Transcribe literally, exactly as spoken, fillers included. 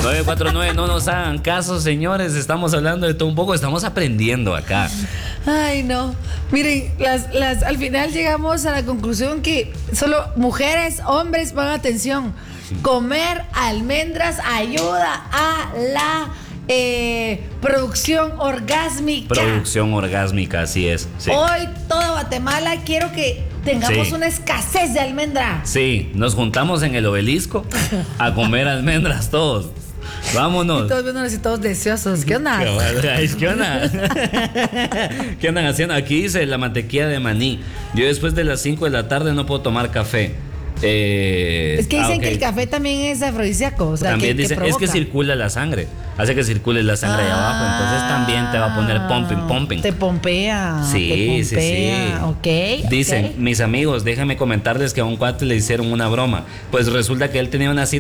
nueve cuatro nueve, no nos hagan caso, señores. Estamos hablando de todo un poco, estamos aprendiendo acá. Ay, no. Miren, las, las, al final llegamos a la conclusión que solo mujeres, hombres, pongan atención. Comer almendras ayuda a la eh, producción orgásmica. Producción orgásmica, así es. Sí. Hoy toda Guatemala quiero que tengamos Sí. una escasez de almendra. Sí, nos juntamos en el obelisco a comer almendras todos. Vámonos. Y todos viéndonos y todos deseosos. ¿Qué onda? ¿Qué onda? ¿Qué andan haciendo? Aquí dice la mantequilla de maní. Yo después de las cinco de la tarde no puedo tomar café. Eh, Es que dicen ah, okay. que el café también es afrodisíaco. O sea, También que, dicen, que es que provoca. circula la sangre. Hace que circule la sangre ahí abajo. Entonces también te va a poner pumping, pumping. Te pompea. Sí, te sí, pompea. sí. Ok. Dicen, ok. mis amigos, déjenme comentarles que a un cuate le hicieron una broma. Pues resulta que él tenía una cita